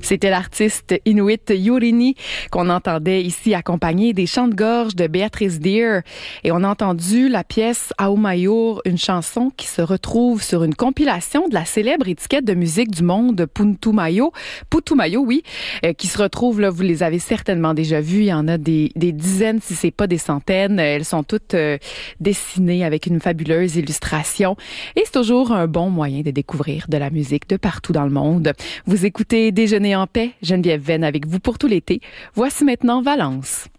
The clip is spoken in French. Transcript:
C'était l'artiste inuit Yurini qu'on entendait ici accompagné des chants de gorge de Beatrice Deer. Et on a entendu la pièce Aumayur, une chanson qui se retrouve sur une compilation de la célèbre étiquette de musique du monde Putumayo, oui, qui se retrouve, là, vous les avez certainement déjà vues. Il y en a des dizaines, si c'est pas des centaines. Elles sont toutes dessinées avec une fabuleuse illustration. Et c'est toujours un bon moyen de découvrir de la musique de partout dans le monde. Vous écoutez Déjeuner en paix, Geneviève Venn avec vous pour tout l'été. Voici maintenant Valence.